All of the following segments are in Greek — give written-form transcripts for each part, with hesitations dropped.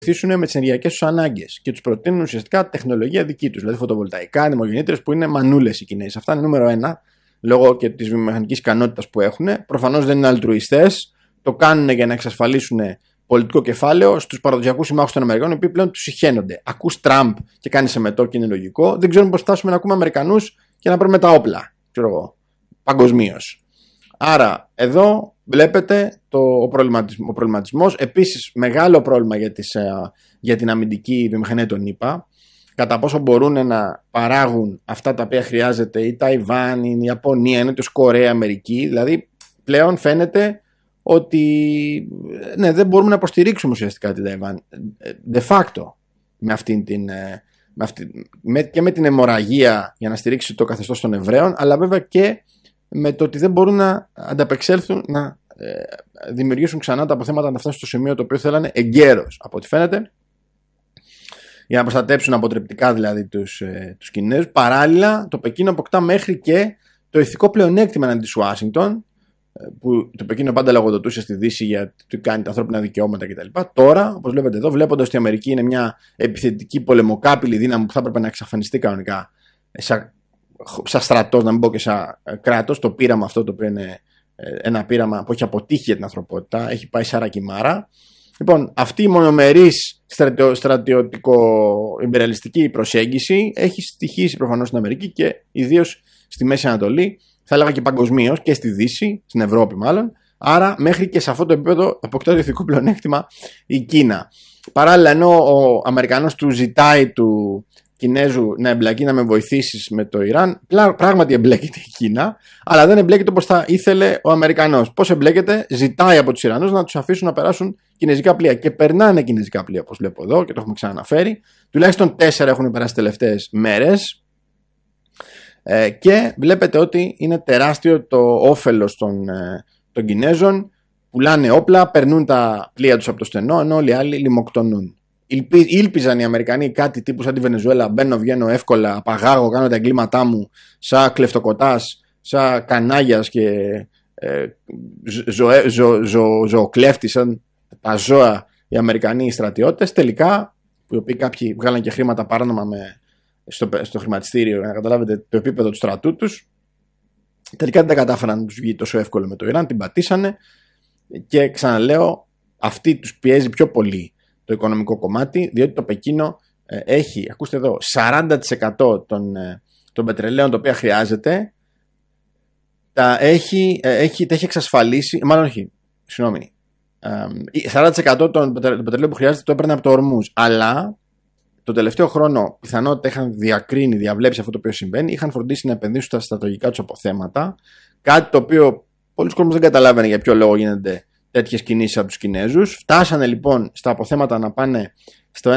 βοηθήσουν με τις ενεργειακές τους ανάγκες και τους προτείνουν ουσιαστικά τεχνολογία δική τους, δηλαδή φωτοβολταϊκά, ανεμογεννήτριες που είναι μανούλες οι Κινέζοι. Αυτά είναι νούμερο ένα, λόγω και της βιομηχανικής ικανότητας που έχουν. Προφανώς δεν είναι αλτρουιστές, το κάνουν για να εξασφαλίσουν πολιτικό κεφάλαιο στους παραδοσιακούς συμμάχους των Αμερικανών, οι οποίοι πλέον τους συχαίνονται. Ακούς Τραμπ και κάνεις εμετό και είναι λογικό. Δεν ξέρουμε πώς φτάσουμε να ακούμε Αμερικανούς και να παίρνουμε τα όπλα, ξέρω εγώ, παγκοσμίως. Άρα, εδώ βλέπετε ο προβληματισμός. Επίσης, μεγάλο πρόβλημα για την αμυντική βιομηχανία των ΗΠΑ. Κατά πόσο μπορούν να παράγουν αυτά τα οποία χρειάζεται η Ταϊβάν, η Ιαπωνία, η Νότιος Κορέα, η Αμερική. Δηλαδή, πλέον φαίνεται ότι ναι, δεν μπορούμε να υποστηρίξουμε ουσιαστικά την Ταϊβάν de facto και με την αιμορραγία για να στηρίξει το καθεστώς των Εβραίων, αλλά βέβαια και με το ότι δεν μπορούν να ανταπεξέλθουν, να δημιουργήσουν ξανά τα αποθέματα να φτάσουν στο σημείο το οποίο θέλανε εγκαίρως, από ό,τι φαίνεται, για να προστατέψουν αποτρεπτικά δηλαδή τους Κινέζους. Παράλληλα, το Πεκίνο αποκτά μέχρι και το ηθικό πλεονέκτημα εναντί της Ουάσιγκτον, που το Πεκίνο πάντα λογοδοτούσε στη Δύση για τι κάνει τα ανθρώπινα δικαιώματα κτλ. Τώρα, όπως βλέπετε εδώ, βλέποντας ότι η Αμερική είναι μια επιθετική πολεμοκάπηλη δύναμη που θα έπρεπε να εξαφανιστεί κανονικά σαν στρατός, να μην πω και σαν κράτος, το πείραμα αυτό το οποίο είναι ένα πείραμα που έχει αποτύχει για την ανθρωπότητα, έχει πάει σαν ρακιμάρα. Λοιπόν, αυτή η μονομερής στρατιωτικο-ιμπεριαλιστική προσέγγιση έχει στοιχήσει προφανώς στην Αμερική και ιδίως στη Μέση Ανατολή, θα έλεγα και παγκοσμίως και στη Δύση, στην Ευρώπη μάλλον. Άρα, μέχρι και σε αυτό το επίπεδο αποκτά το ηθικό πλεονέκτημα η Κίνα. Παράλληλα, ενώ ο Αμερικανός του ζητάει του Κινέζου να εμπλακεί, να με βοηθήσεις με το Ιράν, πράγματι εμπλέκεται η Κίνα, αλλά δεν εμπλέκεται όπως θα ήθελε ο Αμερικανός. Πώς εμπλέκεται? Ζητάει από τους Ιρανούς να τους αφήσουν να περάσουν κινέζικα πλοία. Και περνάνε κινέζικα πλοία, όπως βλέπω εδώ και το έχουμε ξαναναφέρει. Τουλάχιστον 4 έχουν περάσει τελευταίες μέρες. Και βλέπετε ότι είναι τεράστιο το όφελος των Κινέζων. Πουλάνε όπλα, περνούν τα πλοία τους από το στενό, ενώ όλοι οι άλλοι λιμοκτονούν. Ήλπιζαν οι Αμερικανοί κάτι τύπου σαν τη Βενεζουέλα, μπαίνω, βγαίνω εύκολα, απαγάγω, κάνω τα εγκλήματά μου σαν κλεφτοκοτάς, σαν κανάγιας και ζωοκλέφτης, σαν τα ζώα οι Αμερικανοί στρατιώτες. Τελικά, οι οποίοι κάποιοι βγάλαν και χρήματα παράνομα στο χρηματιστήριο, για να καταλάβετε το επίπεδο του στρατού τους, τελικά δεν τα κατάφεραν να τους βγει τόσο εύκολο με το Ιράν, την πατήσανε και ξαναλέω, αυτή τους πιέζει πιο πολύ το οικονομικό κομμάτι, διότι το Πεκίνο έχει, ακούστε εδώ, 40% των πετρελαίων τα οποία χρειάζεται, τα έχει εξασφαλίσει, μάλλον όχι, συγγνώμη, 40% των πετρελαίων που χρειάζεται το έπαιρνε από το Ορμούζ, αλλά το τελευταίο χρόνο πιθανότητα είχαν διαβλέψει αυτό το οποίο συμβαίνει, είχαν φροντίσει να επενδύσουν στα στρατηγικά τους αποθέματα, κάτι το οποίο πολλοί κόσμος δεν καταλάβαινε για ποιο λόγο γίνονται τέτοιες κινήσεις από τους Κινέζους. Φτάσανε λοιπόν στα αποθέματα να πάνε στο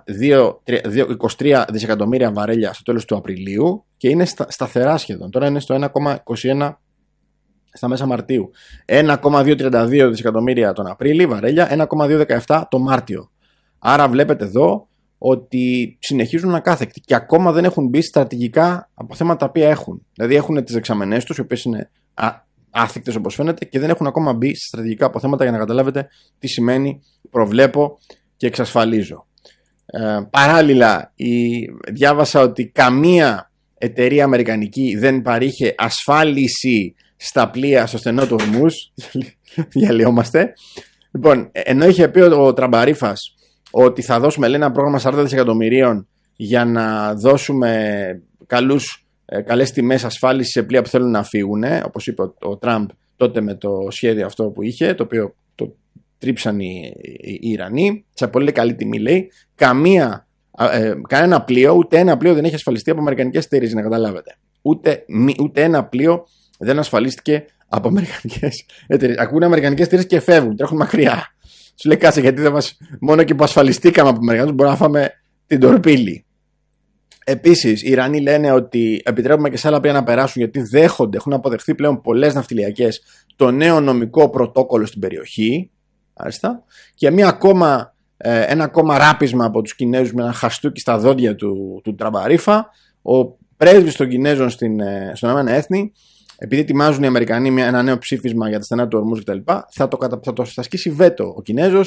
1,23 δισεκατομμύρια βαρέλια στο τέλος του Απριλίου και είναι σταθερά σχεδόν. Τώρα είναι στο 1,21 στα μέσα Μαρτίου. 1,232 δισεκατομμύρια τον Απρίλιο βαρέλια, 1,217 το Μάρτιο. Άρα βλέπετε εδώ ότι συνεχίζουν ακάθεκτοι και ακόμα δεν έχουν μπει στρατηγικά αποθέματα τα οποία έχουν. Δηλαδή έχουν τις δεξαμενές τους, οι οποίες είναι άθικτες όπως φαίνεται, και δεν έχουν ακόμα μπει στα στρατηγικά αποθέματα για να καταλάβετε τι σημαίνει προβλέπω και εξασφαλίζω. Παράλληλα, διάβασα ότι καμία εταιρεία αμερικανική δεν παρήχε ασφάλιση στα πλοία στο στενό του Ορμούζ. Διαλυόμαστε. Λοιπόν, ενώ είχε πει ο Τραμπαρίφας ότι θα δώσουμε, λέει, ένα πρόγραμμα 40 δισεκατομμυρίων για να δώσουμε καλές τιμές ασφάλισης σε πλοία που θέλουν να φύγουν, όπως είπε ο Τραμπ τότε με το σχέδιο αυτό που είχε, το οποίο το τρίψαν οι Ιρανοί, σε πολύ καλή τιμή, λέει. Κανένα πλοίο, ούτε ένα πλοίο δεν έχει ασφαλιστεί από αμερικανικές εταιρείες, να καταλάβετε. Ούτε ένα πλοίο δεν ασφαλίστηκε από αμερικανικές εταιρείες. Ακούνε αμερικανικές εταιρείες και φεύγουν, τρέχουν μακριά. Σου λέει, κάτσε, γιατί μόνο και που ασφαλιστήκαμε από αμερικανούς μπορούμε να φάμε την τορπίλη. Επίσης, οι Ιρανοί λένε ότι επιτρέπουμε και σε άλλα πλοία να περάσουν, γιατί έχουν αποδεχθεί πλέον πολλές ναυτιλιακές το νέο νομικό πρωτόκολλο στην περιοχή. Άριστα. Και ένα ακόμα ράπισμα από τους Κινέζους με ένα χαστούκι στα δόντια του Τραμπαρίφα. Ο πρέσβης των Κινέζων στον Ηνωμένα Έθνη, επειδή ετοιμάζουν οι Αμερικανοί ένα νέο ψήφισμα για τα στενά του Ορμούζ κτλ., θα ασκήσει βέτο ο Κινέζος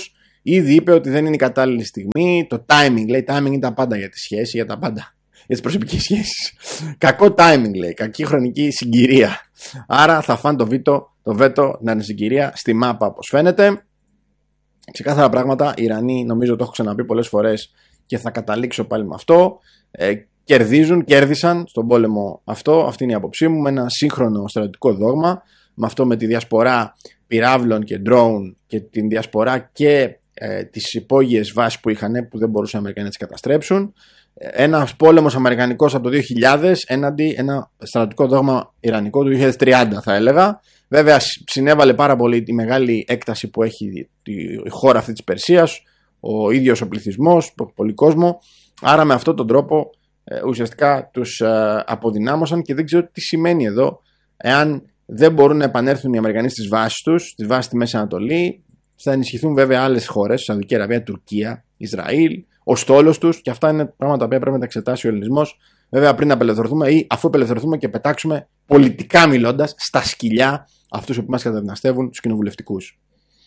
ήδη είπε ότι δεν είναι η κατάλληλη στιγμή. Το timing, λέει, timing είναι τα πάντα για τη σχέση, για τα πάντα. Για τις προσωπικές σχέσεις. Κακό timing, λέει, κακή χρονική συγκυρία. Άρα θα φάνε το βέτο να είναι συγκυρία στη μάπα, όπως φαίνεται. Ξεκάθαρα πράγματα. Οι Ιρανοί, νομίζω το έχω ξαναπεί πολλές φορές και θα καταλήξω πάλι με αυτό. Κέρδισαν στον πόλεμο αυτό. Αυτή είναι η άποψή μου. Με ένα σύγχρονο στρατιωτικό δόγμα. Με αυτό, με τη διασπορά πυράβλων και drone και την διασπορά και τις υπόγειες βάσεις που είχαν, που δεν μπορούσαν οι Αμερικανοί να τις καταστρέψουν. Ένας πόλεμος αμερικανικός από το 2000 έναντι ένα στρατιωτικό δόγμα ιρανικό του 2030, θα έλεγα. Βέβαια συνέβαλε πάρα πολύ τη μεγάλη έκταση που έχει η χώρα αυτή της Περσίας, ο ίδιος ο πληθυσμός, πολύ κόσμο. Άρα με αυτόν τον τρόπο ουσιαστικά τους αποδυνάμωσαν και δεν ξέρω τι σημαίνει εδώ, εάν δεν μπορούν να επανέλθουν οι Αμερικανοί στις βάσεις τους, στις βάσεις στη Μέση Ανατολή. Θα ενισχυθούν βέβαια άλλες χώρες, Σαουδική Αραβία, Τουρκία, Ισραήλ, ο στόλος τους, και αυτά είναι πράγματα που πρέπει να τα εξετάσει ο ελληνισμός. Βέβαια, πριν απελευθερωθούμε ή αφού απελευθερωθούμε και πετάξουμε πολιτικά μιλώντας στα σκυλιά αυτούς που μας καταδυναστεύουν, τους κοινοβουλευτικούς.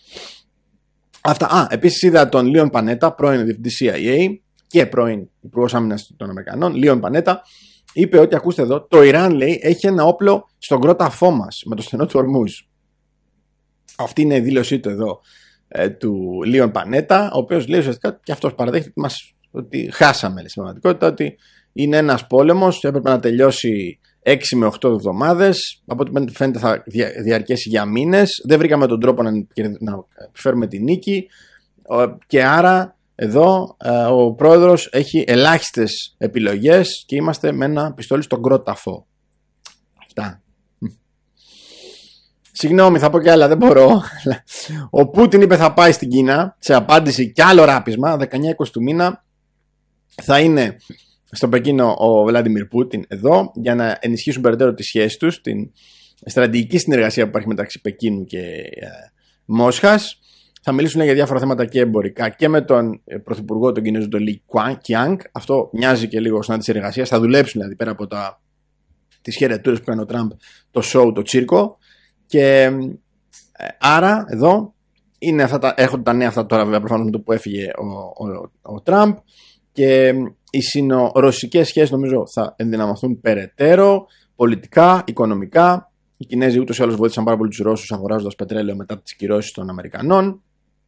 Αυτά. Επίσης είδα τον Λίον Πανέτα, πρώην διευθυντή CIA και πρώην υπουργός άμυνας των Αμερικανών. Λίον Πανέτα είπε ότι, ακούστε εδώ, το Ιράν, λέει, έχει ένα όπλο στον κρόταφό μας με το στενό του Ορμούζ. Αυτή είναι η δήλωσή του εδώ, του Λίον Πανέτα, ο οποίος λέει ουσιαστικά και αυτός παραδέχεται ότι χάσαμε, λέει, στην πραγματικότητα, ότι είναι ένας πόλεμος, έπρεπε να τελειώσει 6 με 8 εβδομάδες, από ό,τι φαίνεται θα διαρκέσει για μήνες, δεν βρήκαμε τον τρόπο να φέρουμε τη νίκη, και άρα εδώ ο πρόεδρος έχει ελάχιστες επιλογές και είμαστε με ένα πιστόλι στον κρόταφο. Αυτά. Συγγνώμη, θα πω κι άλλα, δεν μπορώ. Ο Πούτιν είπε θα πάει στην Κίνα, σε απάντηση κι άλλο ράπισμα, 19-20 του μήνα θα είναι στο Πεκίνο ο Βλάντιμιρ Πούτιν εδώ, για να ενισχύσουν περαιτέρω τις σχέσεις τους, την στρατηγική συνεργασία που υπάρχει μεταξύ Πεκίνου και Μόσχας. Θα μιλήσουν για διάφορα θέματα και εμπορικά και με τον πρωθυπουργό, τον Κινέζο, τον Λι Κιάνγκ. Αυτό μοιάζει και λίγο συνάντηση εργασίας. Θα δουλέψουν δηλαδή πέρα από τις χαιρετούρες που κάνει ο Τραμπ, το show, το τσίρκο. Και άρα εδώ είναι έρχονται τα νέα αυτά τώρα, βέβαια, προφανώς με το που έφυγε ο Τραμπ. Και οι ρωσικές σχέσεις νομίζω θα ενδυναμωθούν περαιτέρω, πολιτικά, οικονομικά. Οι Κινέζοι ούτως ή άλλως βοήθησαν πάρα πολύ τους Ρώσους αγοράζοντας πετρέλαιο μετά τις κυρώσεις των Αμερικανών.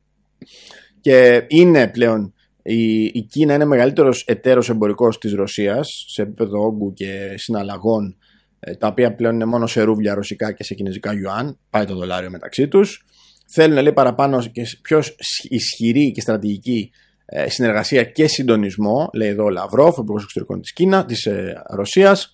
Και είναι πλέον η Κίνα είναι μεγαλύτερος εταίρος εμπορικός της Ρωσίας σε επίπεδο όγκου και συναλλαγών, τα οποία πλέον είναι μόνο σε ρούβλια ρωσικά και σε κινέζικα γιουάν. Πάει το δολάριο μεταξύ τους. Θέλουν, λέει, παραπάνω και πιο ισχυρή και στρατηγική συνεργασία και συντονισμό, λέει εδώ ο Λαυρόφ, ο υπουργός εξωτερικών της Ρωσίας.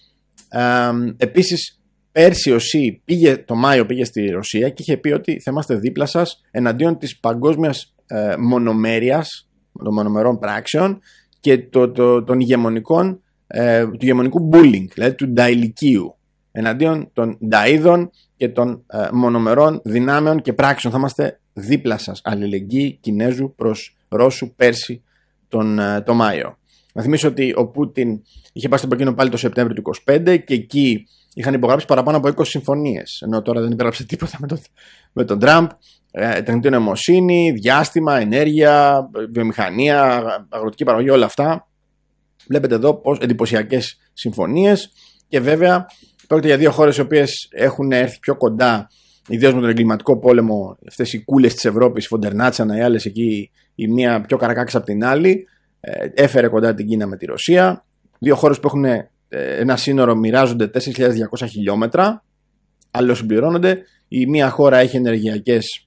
Επίσης, πέρσι ο Σι το Μάιο πήγε στη Ρωσία και είχε πει ότι θα είμαστε δίπλα σας εναντίον της παγκόσμιας μονομέρειας, των μονομερών πράξεων και των ηγεμονικών, του ηγεμονικού bullying, δηλαδή του νταηλικίου, εναντίον των νταΐδων και των μονομερών δυνάμεων και πράξεων. Θα είμαστε δίπλα σας. Αλληλεγγύη Κινέζου προς Ρώσου πέρσι το Μάιο. Να θυμίσω ότι ο Πούτιν είχε πάει στο Πεκίνο πάλι το Σεπτέμβριο του 2025 και εκεί είχαν υπογράψει παραπάνω από 20 συμφωνίες. Ενώ τώρα δεν υπέγραψε τίποτα με τον Τραμπ. Τεχνητή νοημοσύνη, διάστημα, ενέργεια, βιομηχανία, αγροτική παραγωγή, όλα αυτά. Βλέπετε εδώ πως εντυπωσιακές συμφωνίες. Και βέβαια πρόκειται για δύο χώρες οι οποίες έχουν έρθει πιο κοντά, ιδίως με τον εγκληματικό πόλεμο, αυτές οι κούλες της Ευρώπης, η Φοντερνάτσανα, οι άλλες εκεί, η μία πιο καρακάξα από την άλλη, έφερε κοντά την Κίνα με τη Ρωσία. Δύο χώρες που έχουν ένα σύνορο, μοιράζονται 4.200 χιλιόμετρα, αλληλοσυμπληρώνονται. Η μία χώρα έχει ενεργειακές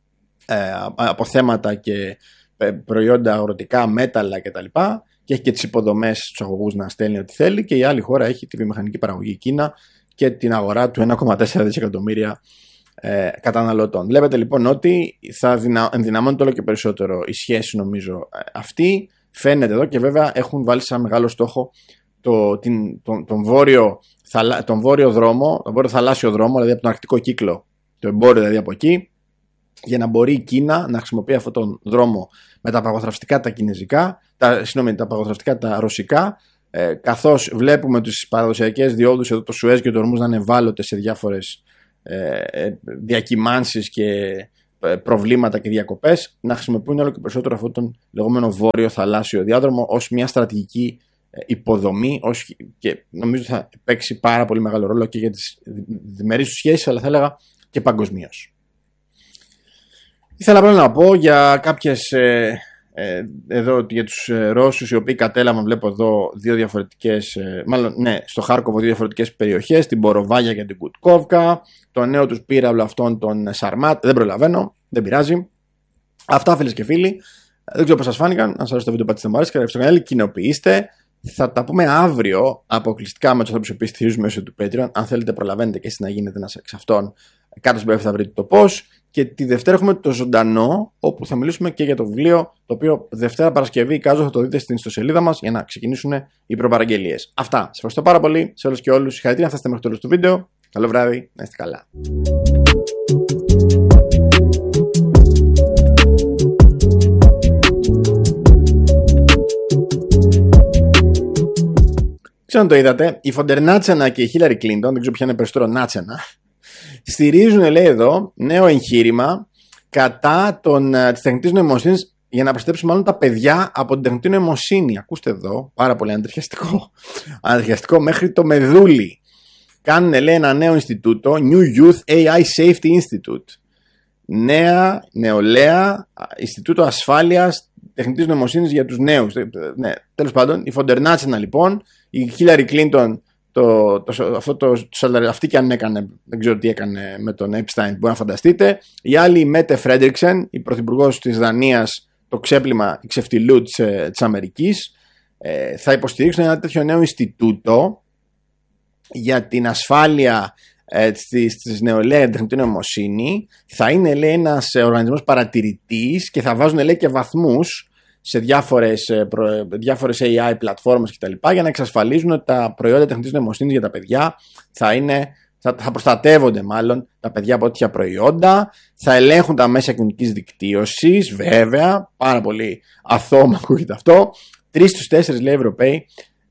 αποθέματα και προϊόντα αγροτικά, μέταλλα κτλ. Και έχει και τις υποδομές στους αγωγούς να στέλνει ό,τι θέλει. Και η άλλη χώρα έχει τη βιομηχανική παραγωγή, η Κίνα, και την αγορά του 1,4 δισεκατομμύρια καταναλωτών. Βλέπετε λοιπόν ότι θα ενδυναμώνεται όλο και περισσότερο η σχέση, νομίζω, αυτή. Φαίνεται εδώ, και βέβαια έχουν βάλει σαν μεγάλο στόχο τον βόρειο δρόμο, τον βόρειο θαλάσσιο δρόμο, δηλαδή από τον Αρκτικό κύκλο, το εμπόριο δηλαδή από εκεί, για να μπορεί η Κίνα να χρησιμοποιεί αυτόν τον δρόμο με τα παγοθραυστικά τα κινέζικα, τα παγοθραυστικά τα ρωσικά, καθώς βλέπουμε τις παραδοσιακές διόδους εδώ, το Σουέζ και το Ορμούζ, να είναι ευάλωτες σε διάφορες διακυμάνσεις και προβλήματα και διακοπές, να χρησιμοποιούν όλο και περισσότερο αυτόν τον λεγόμενο βόρειο θαλάσσιο διάδρομο ως μια στρατηγική υποδομή, και νομίζω θα παίξει πάρα πολύ μεγάλο ρόλο και για τις διμερείς τους σχέσεις, αλλά θα έλεγα και παγκοσμίως. Ήθελα απλά να πω για κάποιες εδώ για τους Ρώσους, οι οποίοι κατέλαβαν, βλέπω εδώ δύο διαφορετικές, στο Χάρκοβο δύο διαφορετικές περιοχές, την Μποροβάγια και την Κουτκόβκα, το νέο τους πύραυλο αυτόν τον Σαρμάτ, δεν προλαβαίνω, δεν πειράζει. Αυτά, φίλες και φίλοι, δεν ξέρω πώς σας φάνηκαν. Αν σας αρέσει το βίντεο, πατήστε μου αρέσει και στο κανάλι, κοινοποιήστε. Θα τα πούμε αύριο αποκλειστικά με τους ανθρώπους που στηρίζουν μέσω του Patreon. Αν θέλετε, προλαβαίνετε και εσείς να γίνετε ένας εξ αυτών. Κάτω στην περίπτωση θα βρείτε το πώς. Και τη Δευτέρα έχουμε το ζωντανό, όπου θα μιλήσουμε και για το βιβλίο, το οποίο Δευτέρα Παρασκευή, κάτω θα το δείτε στην ιστοσελίδα μας για να ξεκινήσουν οι προπαραγγελίες. Αυτά. Σας ευχαριστώ πάρα πολύ σε όλους και όλους. Συγχαρητήρια, να φτάσετε μέχρι το τέλος του βίντεο. Καλό βράδυ, να είστε καλά. Ξέρω αν το είδατε, η Φοντερ Νάτσενα και η Χίλαρη Κλίντον, δεν ξέρω ποια είναι περισσότερο Νάτσενα, στηρίζουν, λέει εδώ, νέο εγχείρημα κατά της τεχνητής νοημοσύνης για να προστατεύσουν μάλλον τα παιδιά από την τεχνητή νοημοσύνη. Ακούστε εδώ, πάρα πολύ αντριχιαστικό. Αντριχιαστικό μέχρι το μεδούλι. Κάνουν, λέει, ένα νέο Ινστιτούτο, New Youth AI Safety Institute. Νεολαία, Ινστιτούτο Ασφάλειας Τεχνητής Νοημοσύνης για τους νέους. Ναι, τέλος πάντων, η Φοντερ Νάτσενα λοιπόν, η Χίλαρη Κλίντον, αυτή και αν έκανε, δεν ξέρω τι έκανε με τον Epstein, μπορεί να φανταστείτε. Η άλλη, η Μέτε Φρέντερικσεν, η πρωθυπουργός της Δανίας, το ξέπλυμα ξεφτιλού της Αμερικής, θα υποστηρίξουν ένα τέτοιο νέο Ινστιτούτο για την ασφάλεια της νεολαία για την τεχνητή νοημοσύνη. Θα είναι, λέει, ένας οργανισμός παρατηρητής και θα βάζουν, λέει, και βαθμούς σε διάφορες AI πλατφόρμες κτλ. Για να εξασφαλίζουν ότι τα προϊόντα τεχνητής νοημοσύνης για τα παιδιά θα προστατεύονται μάλλον τα παιδιά από τέτοια προϊόντα, θα ελέγχουν τα μέσα κοινωνικής δικτύωσης, βέβαια, πάρα πολύ αθώο μου ακούγεται αυτό. 3 στους 4, λέει, Ευρωπαίοι,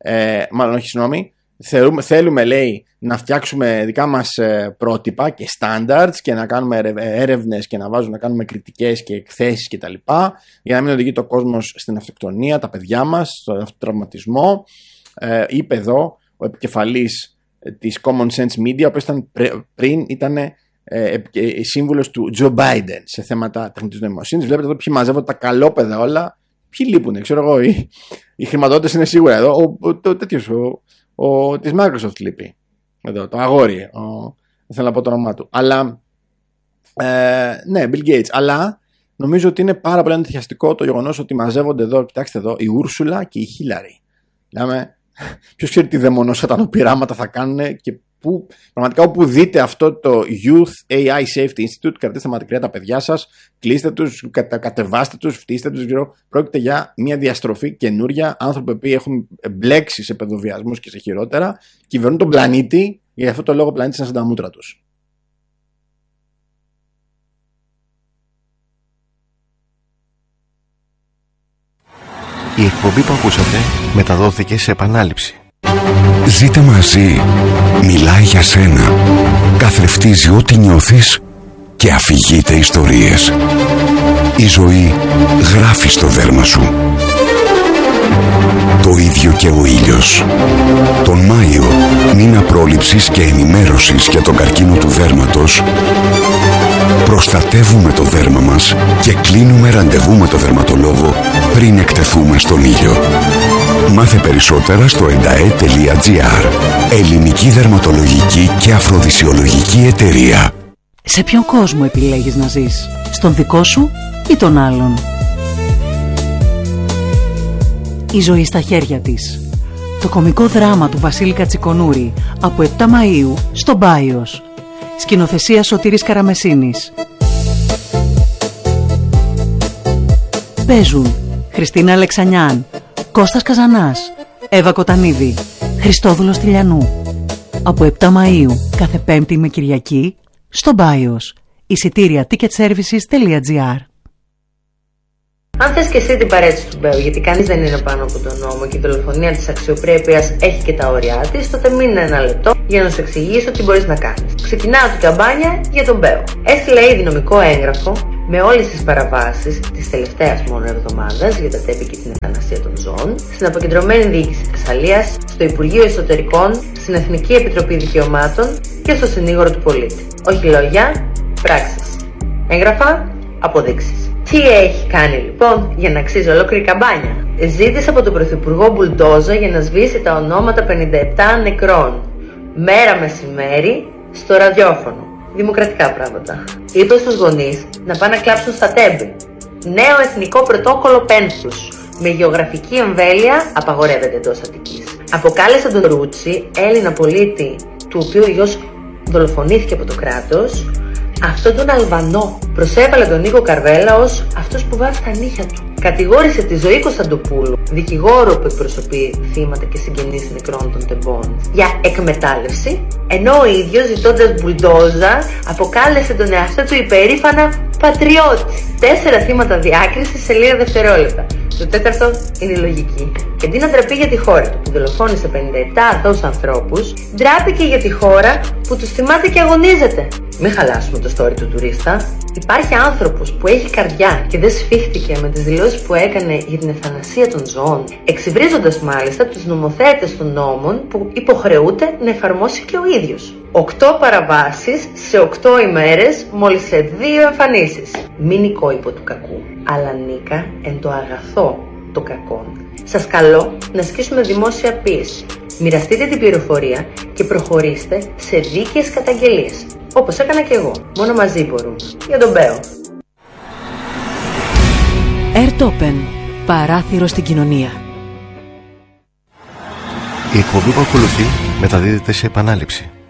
θέλουμε, λέει, να φτιάξουμε δικά μας πρότυπα και standards και να κάνουμε έρευνες και να κάνουμε κριτικές και εκθέσεις κτλ. Για να μην οδηγεί το κόσμος στην αυτοκτονία, τα παιδιά μας, στον αυτοτραυματισμό. Είπε εδώ ο επικεφαλής της Common Sense Media, ο οποίος πριν ήταν σύμβουλος του Joe Biden σε θέματα τεχνητής νοημοσύνης. Βλέπετε εδώ ποιοι μαζεύονται τα καλόπαιδα όλα. Ποιοι λείπουνε, ξέρω εγώ, οι χρηματοδότες είναι σίγουρα εδώ. Της Microsoft λείπει. Εδώ, το αγόρι. Δεν θέλω να πω το όνομά του. Αλλά, ναι, Bill Gates. Αλλά νομίζω ότι είναι πάρα πολύ αντιθιαστικό το γεγονός ότι μαζεύονται εδώ, κοιτάξτε εδώ, η Ούρσουλα και η Χίλαρη. Λέμε, ποιος ξέρει τι δαιμονοσατανοπειράματα θα κάνουν και που, πραγματικά όπου δείτε αυτό το Youth AI Safety Institute, κρατήστε μακριά τα παιδιά σας, κλείστε τους, κατεβάστε τους, φτύστε τους, πρόκειται για μια διαστροφή καινούρια, άνθρωποι που έχουν μπλέξει σε παιδοβιασμούς και σε χειρότερα, κυβερνούν τον πλανήτη, για αυτό το λόγο ο πλανήτης είναι σαν τα μούτρα τους. Η εκπομπή που ακούσατε μεταδόθηκε σε επανάληψη. Ζήτε μαζί. Μιλάει για σένα. Καθρεφτίζει ό,τι νιώθεις και αφηγείται ιστορίες. Η ζωή γράφει στο δέρμα σου. Το ίδιο και ο ήλιος. Τον Μάιο, μήνα πρόληψης και ενημέρωσης για τον καρκίνο του δέρματος, προστατεύουμε το δέρμα μας και κλείνουμε ραντεβού με το δερματολόγο πριν εκτεθούμε στον ήλιο. Μάθε περισσότερα στο endae.gr. Ελληνική δερματολογική και αφροδισιολογική εταιρεία. Σε ποιον κόσμο επιλέγεις να ζεις? Στον δικό σου ή τον άλλον? Η ζωή στα χέρια της. Το κωμικό δράμα του Βασίλη Κατσικονούρη από 7 Μαΐου στο Μπάιος. Σκηνοθεσία Σωτήρης Καραμεσίνης. Παίζουν Χριστίνα Αλεξανιάν, Κώστας Καζανάς, Εύα Κοτανίδη, Χριστόδουλος Τηλιανού. Από 7 Μαΐου κάθε Πέμπτη με Κυριακή στο Μπάιος. Εισιτήρια ticketservices.gr. Αν θες και εσύ την παρέτηση του Μπέου, γιατί κανείς δεν είναι πάνω από τον νόμο και η δολοφονία της αξιοπρέπειας έχει και τα όρια της, τότε μείνε ένα λεπτό για να σου εξηγήσω τι μπορείς να κάνεις. Ξεκινάω την καμπάνια για τον Μπέου. Έστειλα ήδη νομικό έγγραφο με όλες τις παραβάσεις της τελευταίας μόνο εβδομάδας για τα τέμπη και την ευθανασία των ζώων, στην αποκεντρωμένη διοίκηση Θεσσαλίας, στο Υπουργείο Εσωτερικών, στην Εθνική Επιτροπή Δικαιωμάτων και στο Συνήγορο του Πολίτη. Όχι λόγια, πράξεις. Έγγραφα, αποδείξεις. Τι έχει κάνει λοιπόν για να αξίζει ολόκληρη καμπάνια? Ζήτησε από τον Πρωθυπουργό μπουλντόζα για να σβήσει τα ονόματα 57 νεκρών. Μέρα μεσημέρι στο ραδιόφωνο. Δημοκρατικά πράγματα. Είπε στους γονείς να πάνε να κλάψουν στα τέμπη. Νέο εθνικό πρωτόκολλο πένθους. Με γεωγραφική εμβέλεια απαγορεύεται εντός Αττικής. Αποκάλεσε τον Ρούτσι, Έλληνα πολίτη, του οποίου ο γιος δολοφονήθηκε από το κράτος, αυτόν τον Αλβανό. Προσέβαλε τον Νίκο Καρβέλα ως αυτός που βάζει τα νύχια του. Κατηγόρησε τη Ζωή Κωνσταντοπούλου, δικηγόρο που εκπροσωπεί θύματα και συγγενείς νεκρών των τεμπών, για εκμετάλλευση, ενώ ο ίδιος, ζητώντας μπουλντόζα, αποκάλεσε τον εαυτό του υπερήφανα πατριώτη. 4 θύματα διάκρισης σε λίγα δευτερόλεπτα. Το τέταρτο είναι η λογική. Και αντί να ντραπεί για τη χώρα του που δολοφόνησε 57 αθώους ανθρώπους, ντράπηκε για τη χώρα που τους θυμάται και αγωνίζεται. Μην χαλάσουμε το story του τουρίστα. Υπάρχει άνθρωπος που έχει καρδιά και δεν σφίχτηκε με τις δηλώσεις που έκανε για την ευθανασία των ζώων, εξυβρίζοντας μάλιστα τους νομοθέτες των νόμων που υποχρεούται να εφαρμόσει και ο ίδιος. 8 παραβάσεις σε 8 ημέρες, μόλις σε 2 εμφανίσεις. Μην νικώ υπό του κακού, αλλά νίκα εν το αγαθό το κακό. Σας καλώ να ασκήσουμε δημόσια πίεση. Μοιραστείτε την πληροφορία και προχωρήστε σε δίκαιες καταγγελίες. Όπως έκανα και εγώ. Μόνο μαζί μπορούμε. Για τον Μπέο. Airtopen. Παράθυρο στην κοινωνία. Η εκπομπή που ακολουθεί μεταδίδεται σε επανάληψη.